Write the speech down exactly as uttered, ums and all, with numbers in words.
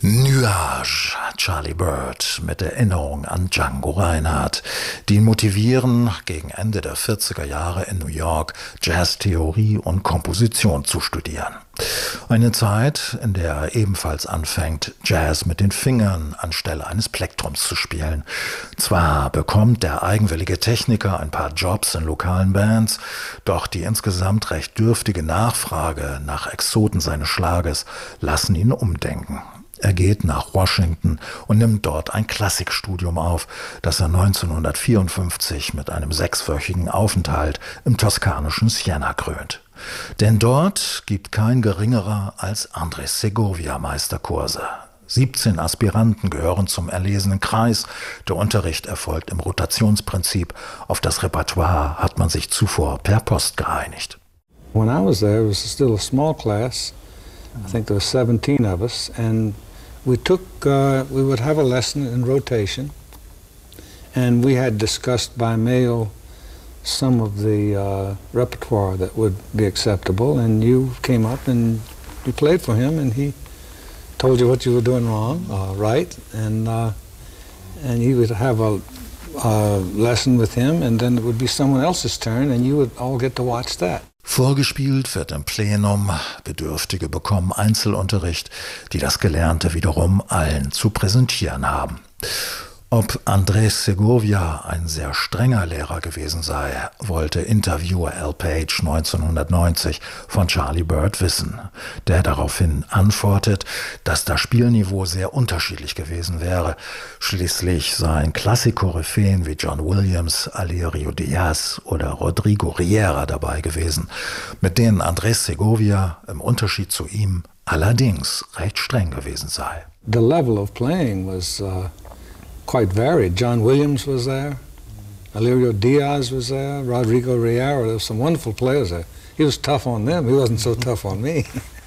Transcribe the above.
Nuage, Charlie Byrd mit Erinnerung an Django Reinhardt, die ihn motivieren, gegen Ende der vierziger Jahre in New York Jazztheorie und Komposition zu studieren. Eine Zeit, in der er ebenfalls anfängt, Jazz mit den Fingern anstelle eines Plektrums zu spielen. Zwar bekommt der eigenwillige Techniker ein paar Jobs in lokalen Bands, doch die insgesamt recht dürftige Nachfrage nach Exoten seines Schlages lassen ihn umdenken. Er geht nach Washington und nimmt dort ein Klassikstudium auf, das er neunzehnhundertvierundfünfzig mit einem sechswöchigen Aufenthalt im toskanischen Siena krönt. Denn dort gibt kein geringerer als Andres Segovia Meisterkurse. siebzehn Aspiranten gehören zum erlesenen Kreis. Der Unterricht erfolgt im Rotationsprinzip. Auf das Repertoire hat man sich zuvor per Post geeinigt. When I was there, it was still a small class. I think there were seventeen of us, and we took, uh, we would have a lesson in rotation, and we had discussed by mail some of the uh, repertoire that would be acceptable, and you came up and you played for him, and he told you what you were doing wrong, uh, right, and uh, and you would have a, a lesson with him, and then it would be someone else's turn, and you would all get to watch that. Vorgespielt wird im Plenum, Bedürftige bekommen Einzelunterricht, die das Gelernte wiederum allen zu präsentieren haben. Ob Andres Segovia ein sehr strenger Lehrer gewesen sei, wollte Interviewer Al Page neunzehnhundertneunzig von Charlie Byrd wissen, der daraufhin antwortet, dass das Spielniveau sehr unterschiedlich gewesen wäre. Schließlich seien Klassik-Koryphäen wie John Williams, Alirio Diaz oder Rodrigo Riera dabei gewesen, mit denen Andres Segovia im Unterschied zu ihm allerdings recht streng gewesen sei. The level of playing was uh quite varied. John Williams was there, Alirio Diaz was there, Rodrigo Riera. There were some wonderful players there. He was tough on them. He wasn't so tough on me.